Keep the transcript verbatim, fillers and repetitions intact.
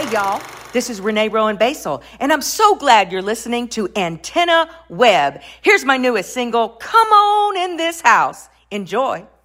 Hey, y'all. This is Renee Rowan Basel, and I'm so glad you're listening to Antenna Web. Here's my newest single, Come On in This House. Enjoy.